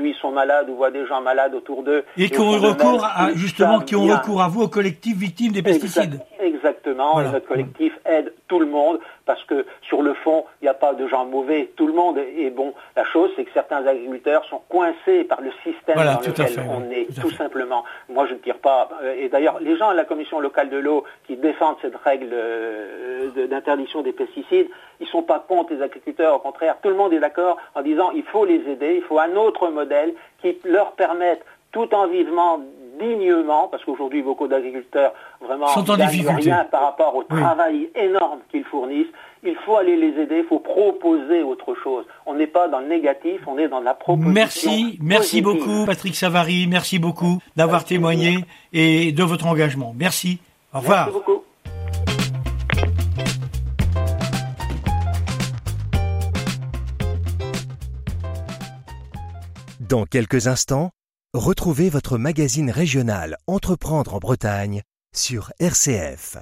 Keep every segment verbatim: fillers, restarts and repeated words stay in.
aujourd'hui sont malades ou voient des gens malades autour d'eux. Et qui ont recours à, justement, qui ont recours à vous, au collectif victime des pesticides. Exact, exactement. Voilà. Notre collectif aide tout le monde parce que sur le fond, il n'y a pas de gens mauvais. Tout le monde est bon. La chose, c'est que certains agriculteurs sont coincés par le système voilà, dans lequel fait, on oui, est, tout, tout simplement. Moi, je ne tire pas. Et d'ailleurs, les gens à la Commission locale de l'eau qui défendent cette règle d'interdiction des pesticides, ils ne sont pas contre les agriculteurs. Au contraire, tout le monde est d'accord en disant il faut les aider, il faut un autre modèle qui leur permette, tout en vivant dignement, parce qu'aujourd'hui beaucoup d'agriculteurs vraiment ne gagnent rien par rapport au oui. travail énorme qu'ils fournissent. Il faut aller les aider, il faut proposer autre chose. On n'est pas dans le négatif, on est dans la proposition. Merci, merci positive. beaucoup Patrick Savary, merci beaucoup d'avoir merci témoigné beaucoup. Et de votre engagement. Merci, au revoir. Merci beaucoup. Dans quelques instants, retrouvez votre magazine régional Entreprendre en Bretagne sur R C F.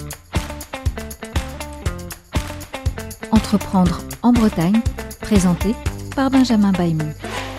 Entreprendre en Bretagne, présenté par Benjamin Baymont.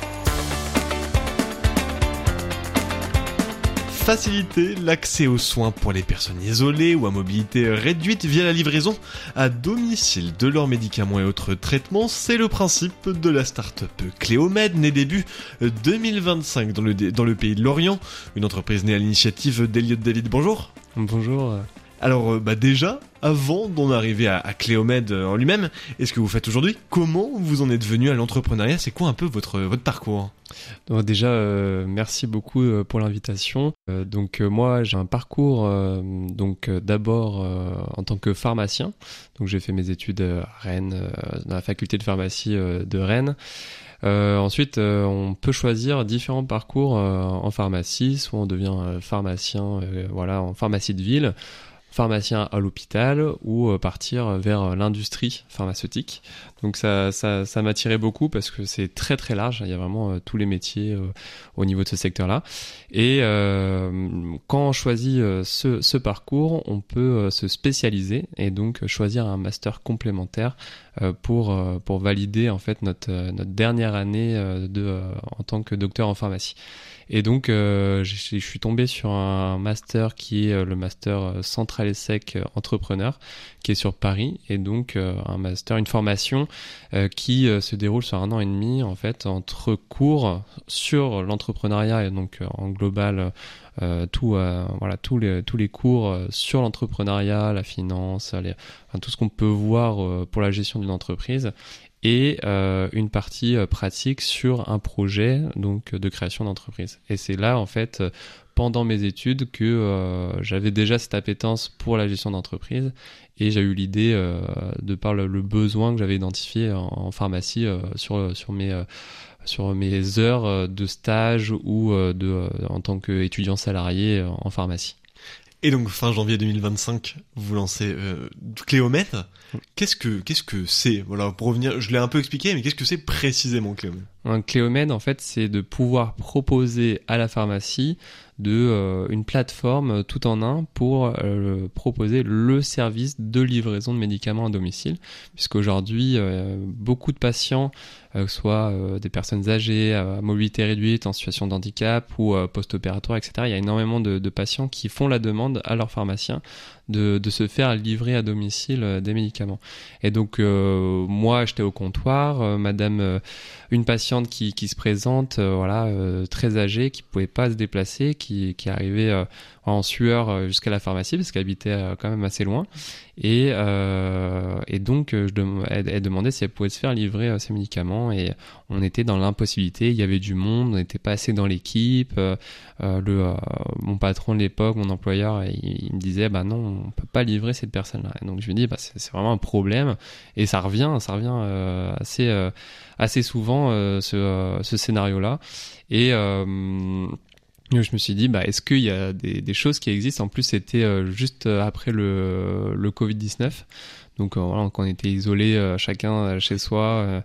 Faciliter l'accès aux soins pour les personnes isolées ou à mobilité réduite via la livraison à domicile de leurs médicaments et autres traitements, c'est le principe de la start-up Cléomed, née début deux mille vingt-cinq dans le, dans le pays de l'Orient, une entreprise née à l'initiative d'Eliott David. Bonjour. Bonjour. Alors bah déjà, avant d'en arriver à, à Cléomed en lui-même, et ce que vous faites aujourd'hui, comment vous en êtes venu à l'entrepreneuriat? C'est quoi un peu votre, votre parcours? Donc déjà, euh, merci beaucoup euh, pour l'invitation. Euh, donc euh, moi, j'ai un parcours euh, donc euh, d'abord euh, en tant que pharmacien. Donc j'ai fait mes études à Rennes, euh, dans la faculté de pharmacie euh, de Rennes. Euh, ensuite, euh, on peut choisir différents parcours euh, en pharmacie. Soit on devient euh, pharmacien, euh, voilà, en pharmacie de ville, pharmacien à l'hôpital, ou euh, partir vers l'industrie pharmaceutique. Donc ça, ça, ça m'attirait beaucoup parce que c'est très très large. Il y a vraiment euh, tous les métiers euh, au niveau de ce secteur-là. Et euh, quand on choisit euh, ce, ce parcours, on peut euh, se spécialiser et donc choisir un master complémentaire euh, pour euh, pour valider en fait notre euh, notre dernière année euh, de euh, en tant que docteur en pharmacie. Et donc, euh, je, je suis tombé sur un master qui est le master Central et Sec Entrepreneur, qui est sur Paris, et donc euh, un master, une formation euh, qui euh, se déroule sur un an et demi, en fait, entre cours sur l'entrepreneuriat, et donc euh, en global, euh, tout, euh, voilà, tous les tous les cours sur l'entrepreneuriat, la finance, les, enfin, tout ce qu'on peut voir euh, pour la gestion d'une entreprise. Et euh, une partie euh, pratique sur un projet donc de création d'entreprise. Et c'est là en fait pendant mes études que euh, j'avais déjà cette appétence pour la gestion d'entreprise et j'ai eu l'idée euh, de par le, le besoin que j'avais identifié en, en pharmacie euh, sur sur mes euh, sur mes heures de stage ou euh, de euh, en tant qu'étudiant salarié euh, en pharmacie. Et donc fin janvier deux mille vingt-cinq, vous lancez euh, Cléomed. Qu'est-ce que qu'est-ce que c'est? Voilà, pour revenir, je l'ai un peu expliqué, mais qu'est-ce que c'est précisément Cléomed? Un Cléomed, en fait, c'est de pouvoir proposer à la pharmacie de euh, une plateforme tout en un pour euh, proposer le service de livraison de médicaments à domicile, puisqu'aujourd'hui euh, beaucoup de patients, euh, soit euh, des personnes âgées à mobilité réduite, en situation de handicap ou euh, post-opératoire, et cetera. Il y a énormément de, de patients qui font la demande à leur pharmacien de, de se faire livrer à domicile euh, des médicaments. Et donc euh, moi, j'étais au comptoir, euh, Madame, euh, une patiente qui, qui se présente, euh, voilà, euh, très âgée, qui pouvait pas se déplacer, qui, qui arrivait euh, en sueur jusqu'à la pharmacie parce qu'elle habitait euh, quand même assez loin. Et, euh, et donc, je dem- elle, elle demandait si elle pouvait se faire livrer euh, ses médicaments. Et on était dans l'impossibilité. Il y avait du monde, on n'était pas assez dans l'équipe. Euh, le, euh, mon patron de l'époque, mon employeur, il, il me disait, bah non, on peut pas livrer cette personne-là. Et donc, je lui dis, bah c'est, c'est vraiment un problème. Et ça revient, ça revient euh, assez, euh, assez souvent euh, ce, euh, ce scénario-là. Et euh, je me suis dit, bah, est-ce qu'il y a des, des choses qui existent? En plus, c'était euh, juste après le, le covid dix-neuf. Donc, euh, voilà, quand on était isolés, euh, chacun chez soi, euh,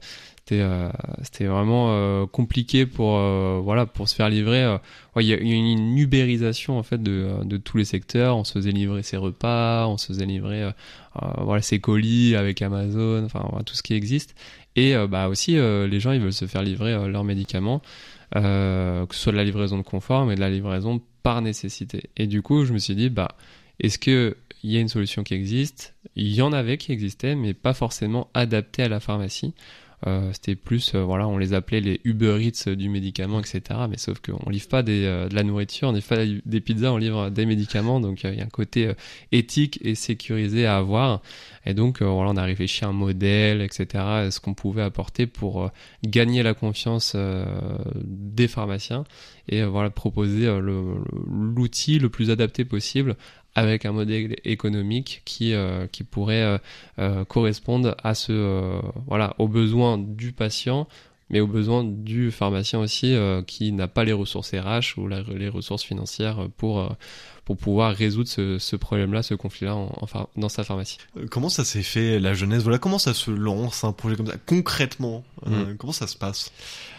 c'était euh, c'était vraiment euh, compliqué pour euh, voilà pour se faire livrer. Euh, ouais, il y a une, une ubérisation en fait de de tous les secteurs. On se faisait livrer ses repas, on se faisait livrer euh, euh, voilà ses colis avec Amazon, enfin voilà, tout ce qui existe. Et euh, bah aussi euh, les gens ils veulent se faire livrer euh, leurs médicaments, euh, que ce soit de la livraison de confort, mais de la livraison par nécessité. Et du coup je me suis dit bah est-ce que il y a une solution qui existe? Il y en avait qui existaient, mais pas forcément adaptées à la pharmacie. Euh, c'était plus, euh, voilà, on les appelait les Uber Eats du médicament, et cetera. Mais sauf qu'on livre pas des, euh, de la nourriture, on livre pas des pizzas, on livre des médicaments. Donc il euh, y a un côté euh, éthique et sécurisé à avoir. Et donc euh, voilà, on a réfléchi à un modèle, et cetera. À ce qu'on pouvait apporter pour euh, gagner la confiance euh, des pharmaciens et euh, voilà proposer euh, le, l'outil le plus adapté possible, avec un modèle économique qui euh, qui pourrait euh, euh, correspondre à ce euh, voilà aux besoins du patient, mais aux besoins du pharmacien aussi euh, qui n'a pas les ressources R H ou la, les ressources financières pour euh, pour pouvoir résoudre ce, ce problème-là, ce conflit-là en, enfin dans sa pharmacie. Comment ça s'est fait la jeunesse? Voilà, comment ça se lance un projet comme ça concrètement? Mmh. euh, Comment ça se passe?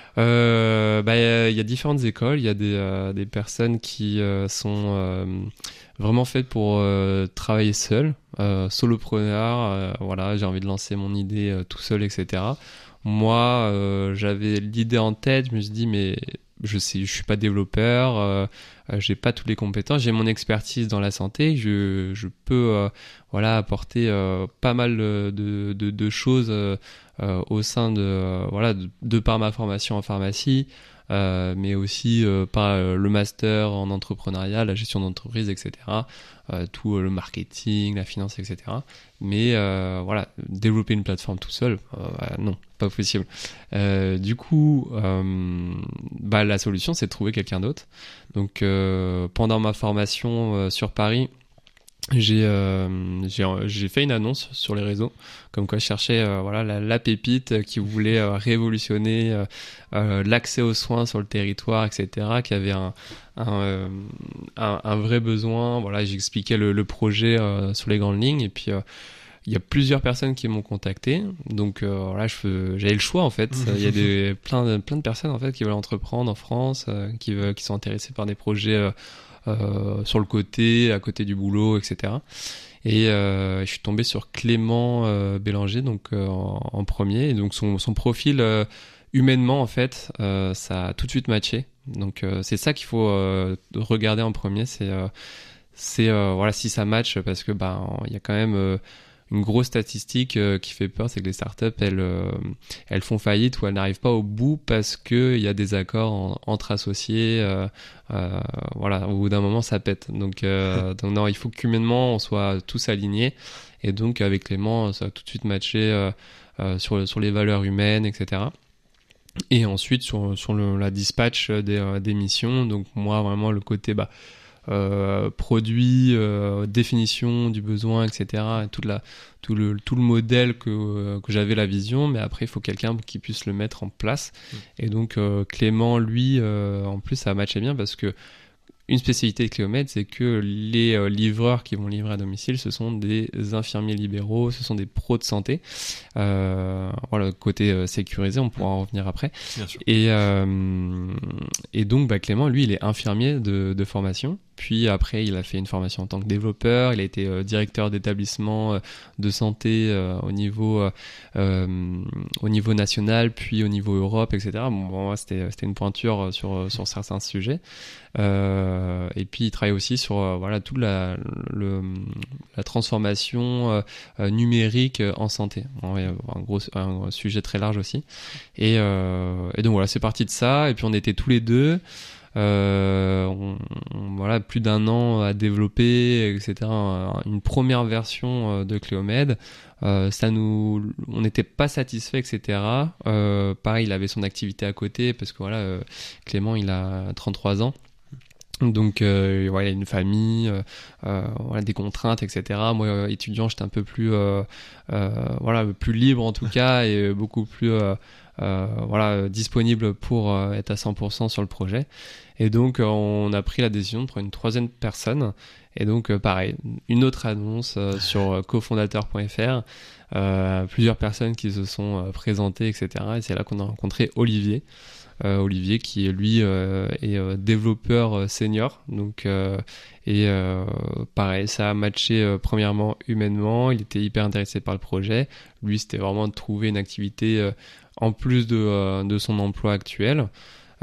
Euh, bah, il y a différentes écoles. Il y a des, euh, des personnes qui euh, sont euh, vraiment faites pour euh, travailler seules, euh, solopreneur. Euh, voilà, j'ai envie de lancer mon idée euh, tout seul, et cetera. Moi, euh, j'avais l'idée en tête. Je me suis dit, mais je sais, je suis pas développeur, euh, j'ai pas toutes les compétences, j'ai mon expertise dans la santé, je, je peux euh, voilà apporter euh, pas mal de, de, de choses euh, euh, au sein de euh, voilà de, de par ma formation en pharmacie, euh, mais aussi euh, par euh, le master en entrepreneuriat, la gestion d'entreprise, et cetera. Euh, tout euh, le marketing, la finance, et cetera. Mais euh, voilà, développer une plateforme tout seul, euh, bah, non, pas possible. Euh, du coup, euh, bah, la solution, c'est de trouver quelqu'un d'autre. Donc, euh, pendant ma formation euh, sur Paris, j'ai, euh, j'ai j'ai fait une annonce sur les réseaux comme quoi je cherchais euh, voilà la, la pépite qui voulait euh, révolutionner euh, euh, l'accès aux soins sur le territoire, etc., qui avait un un, euh, un, un vrai besoin. Voilà, j'expliquais le, le projet euh, sur les grandes lignes, et puis euh, il y a plusieurs personnes qui m'ont contacté, donc euh, voilà, je, j'avais le choix en fait. Il y a des plein de, plein de personnes en fait qui veulent entreprendre en France, euh, qui veulent, qui sont intéressées par des projets euh, Euh, sur le côté, à côté du boulot, et cetera. Et euh, je suis tombé sur Clément euh, Bélanger, donc euh, en, en premier. Et donc son, son profil euh, humainement, en fait, euh, ça a tout de suite matché. Donc euh, c'est ça qu'il faut euh, regarder en premier, c'est euh, c'est euh, voilà si ça match, parce que bah il y a quand même euh, une grosse statistique euh, qui fait peur, c'est que les startups, elles, euh, elles font faillite ou elles n'arrivent pas au bout parce que il y a des accords en, entre associés. Euh, euh, voilà, au bout d'un moment, ça pète. Donc, euh, donc non, il faut qu'humainement, on soit tous alignés. Et donc, avec Clément, ça a tout de suite matché euh, euh, sur, sur les valeurs humaines, et cetera. Et ensuite, sur, sur le, la dispatch des, euh, des missions. Donc, moi, vraiment, le côté... bah Euh, produit, euh, définition du besoin, et cetera. Et toute la, tout, le, tout le modèle que, euh, que j'avais la vision, mais après il faut quelqu'un qui puisse le mettre en place. Mmh. Et donc euh, Clément, lui, euh, en plus ça matchait bien parce que une spécialité de Cléomed, c'est que les euh, livreurs qui vont livrer à domicile, ce sont des infirmiers libéraux, ce sont des pros de santé. Euh, voilà, côté euh, sécurisé, on pourra en revenir après. Bien sûr. Et, euh, et donc, bah, Clément, lui, il est infirmier de, de formation. Puis après, il a fait une formation en tant que développeur. Il a été euh, directeur d'établissement euh, de santé euh, au niveau euh, euh, au niveau national, puis au niveau Europe, et cetera. Bon, bon c'était c'était une pointure sur sur certains sujets. Euh, et puis il travaille aussi sur euh, voilà toute la le, la transformation euh, numérique en santé. Bon, un gros un sujet très large aussi. Et euh, et donc voilà, c'est parti de ça. Et puis on était tous les deux. Euh, on, on, voilà, plus d'un an à développer, et cetera. Une première version de Cléomed. Euh, ça nous, on n'était pas satisfait, et cetera. Euh, pareil, il avait son activité à côté parce que voilà, euh, Clément, il a trente-trois ans. Donc euh, voilà, il a une famille, euh, euh, voilà, des contraintes, et cetera. Moi, euh, étudiant, j'étais un peu plus, euh, euh, voilà, plus libre en tout cas, et beaucoup plus, euh, euh, voilà, disponible pour euh, être à cent pour cent sur le projet. Et donc, euh, on a pris la décision de prendre une troisième personne. Et donc, euh, pareil, une autre annonce euh, sur euh, cofondateur point f r, euh, plusieurs personnes qui se sont euh, présentées, et cetera. Et c'est là qu'on a rencontré Olivier. Euh, Olivier qui lui euh, est euh, développeur euh, senior, donc euh, et euh, pareil, ça a matché euh, premièrement humainement, il était hyper intéressé par le projet. Lui, c'était vraiment de trouver une activité euh, en plus de, euh, de son emploi actuel.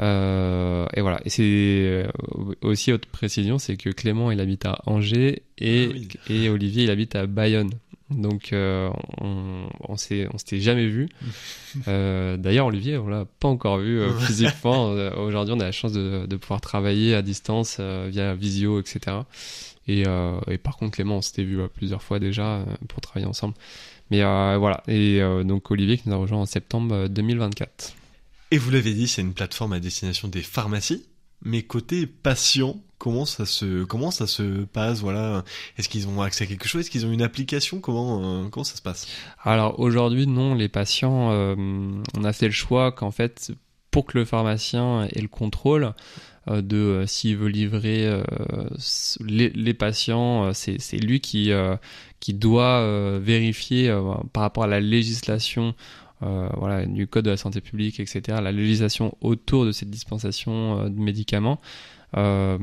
Euh, et voilà, et c'est euh, aussi autre précision, c'est que Clément il habite à Angers et, ah oui. et Olivier il habite à Bayonne. Donc euh, on, on s'est on s'était jamais vu. Euh, d'ailleurs Olivier on l'a pas encore vu euh, physiquement. Euh, aujourd'hui on a la chance de, de pouvoir travailler à distance euh, via visio, et cetera. Et, euh, et par contre Clément on s'était vu euh, plusieurs fois déjà euh, pour travailler ensemble. Mais euh, voilà, et euh, donc Olivier qui nous a rejoint en septembre deux mille vingt-quatre. Et vous l'avez dit, c'est une plateforme à destination des pharmacies. Mais côté patient, comment ça se comment ça se passe, voilà, est-ce qu'ils ont accès à quelque chose, est-ce qu'ils ont une application, comment euh, comment ça se passe? Alors aujourd'hui non, les patients, euh, on a fait le choix qu'en fait pour que le pharmacien ait le contrôle euh, de euh, s'il veut livrer euh, les, les patients, euh, c'est c'est lui qui euh, qui doit euh, vérifier euh, par rapport à la législation. Euh, voilà, du code de la santé publique, et cetera, la législation autour de cette dispensation euh, de médicaments. Euh,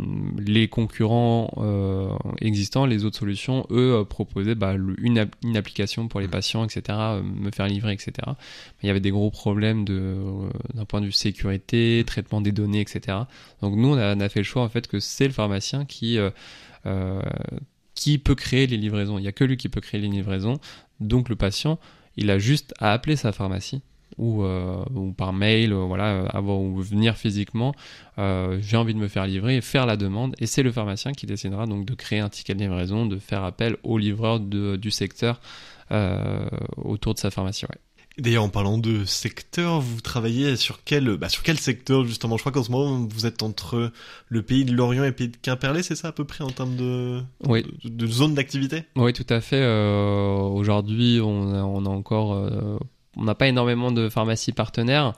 les concurrents euh, existants, les autres solutions, eux, euh, proposaient bah, une, ap- une application pour les patients, et cetera, euh, me faire livrer, et cetera. Mais il y avait des gros problèmes de, euh, d'un point de vue sécurité, traitement des données, et cetera. Donc nous, on a, on a fait le choix en fait que c'est le pharmacien qui euh, euh, qui peut créer les livraisons. Il n'y a que lui qui peut créer les livraisons. Donc le patient, il a juste à appeler sa pharmacie ou, euh, ou par mail, euh, voilà, avoir, ou venir physiquement. Euh, j'ai envie de me faire livrer et faire la demande. Et c'est le pharmacien qui décidera donc de créer un ticket de livraison, de faire appel au livreur de, du secteur euh, autour de sa pharmacie. Ouais. D'ailleurs, en parlant de secteur, vous travaillez sur quel, bah, sur quel secteur justement? Je crois qu'en ce moment, vous êtes entre le pays de Lorient et le pays de Quimperlé, c'est ça à peu près en termes de, oui. de, de zone d'activité? Oui, tout à fait. Euh, aujourd'hui, on a, on a encore, euh, on n'a pas énormément de pharmacies partenaires,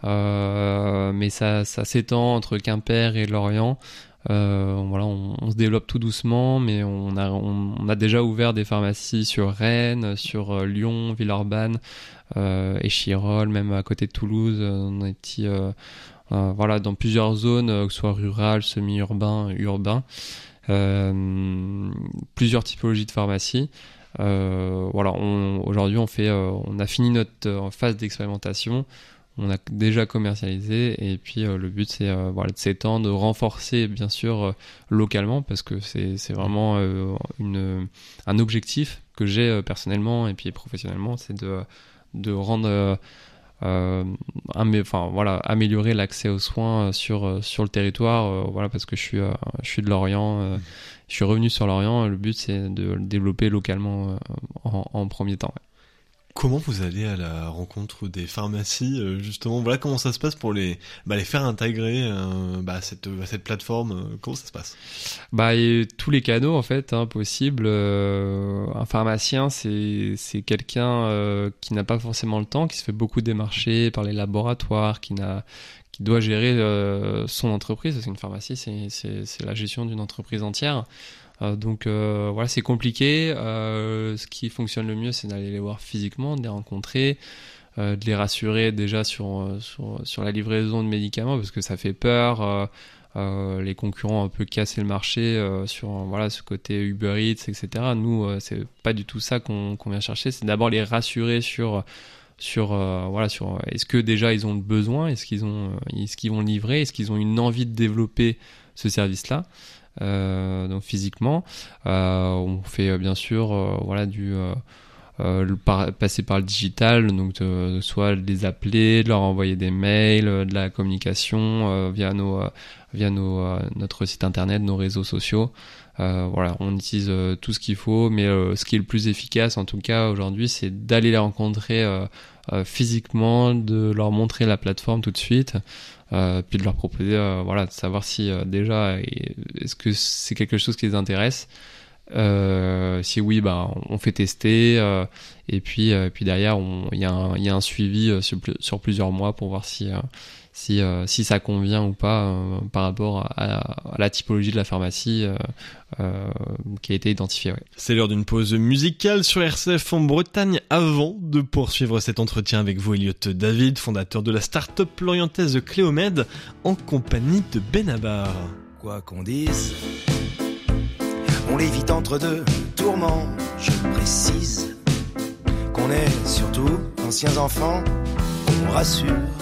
euh, mais ça, ça s'étend entre Quimper et Lorient. Euh, voilà, on, on se développe tout doucement, mais on a, on, on a déjà ouvert des pharmacies sur Rennes, sur euh, Lyon, Villeurbanne, euh, Échirolles, même à côté de Toulouse. On a été euh, euh, voilà, dans plusieurs zones, euh, que ce soit rural, semi-urbain, urbain. Euh, plusieurs typologies de pharmacies. Euh, voilà, on, aujourd'hui, on fait, euh, on a fini notre euh, phase d'expérimentation. On a déjà commercialisé et puis euh, le but c'est euh, voilà, de s'étendre, de renforcer bien sûr euh, localement parce que c'est, c'est vraiment euh, une, un objectif que j'ai euh, personnellement et puis professionnellement, c'est de, de rendre euh, euh, amé- enfin, voilà, améliorer l'accès aux soins sur, sur le territoire euh, voilà, parce que je suis, euh, je suis de Lorient, euh, je suis revenu sur Lorient, le but c'est de le développer localement euh, en, en premier temps. Ouais. Comment vous allez à la rencontre des pharmacies, euh, justement, voilà comment ça se passe pour les, bah, les faire intégrer euh, bah, cette, cette plateforme, euh, comment ça se passe? Bah, et tous les canaux en fait hein, possibles. Euh, un pharmacien, c'est c'est quelqu'un euh, qui n'a pas forcément le temps, qui se fait beaucoup démarcher par les laboratoires, qui n'a qui doit gérer euh, son entreprise. Parce qu'une pharmacie, c'est c'est c'est la gestion d'une entreprise entière. Euh, donc euh, voilà, c'est compliqué. Euh, ce qui fonctionne le mieux, c'est d'aller les voir physiquement, de les rencontrer, euh, de les rassurer déjà sur, sur, sur la livraison de médicaments, parce que ça fait peur. Euh, euh, les concurrents ont un peu cassé le marché euh, sur voilà, ce côté Uber Eats, et cetera. Nous, euh, c'est pas du tout ça qu'on, qu'on vient chercher. C'est d'abord les rassurer sur... sur euh, voilà sur est-ce que déjà ils ont le besoin, est-ce qu'ils ont est-ce qu'ils vont livrer, est-ce qu'ils ont une envie de développer ce service-là. Euh, donc physiquement, euh, on fait euh, bien sûr euh, voilà du euh, euh, le par, passer par le digital, donc de, de soit de les appeler, de leur envoyer des mails, de la communication euh, via nos euh, via nos euh, notre site internet, nos réseaux sociaux. Euh, voilà, on utilise euh, tout ce qu'il faut, mais euh, ce qui est le plus efficace en tout cas aujourd'hui, c'est d'aller les rencontrer euh, euh, physiquement, de leur montrer la plateforme tout de suite. Euh, puis de leur proposer euh, voilà, de savoir si euh, déjà est-ce que c'est quelque chose qui les intéresse Euh, si oui, bah on fait tester euh, et puis euh, puis derrière il y a un il y a un suivi euh, sur, sur plusieurs mois pour voir si euh, si euh, si ça convient ou pas euh, par rapport à, à la typologie de la pharmacie euh, euh, qui a été identifiée. Ouais. C'est l'heure d'une pause musicale sur R C F en Bretagne avant de poursuivre cet entretien avec vous, Elliot David, fondateur de la start-up lorientaise Cléomed, en compagnie de Benabar. Quoi qu'on dise, on l'évite entre deux tourments, je précise qu'on est surtout anciens enfants, on rassure.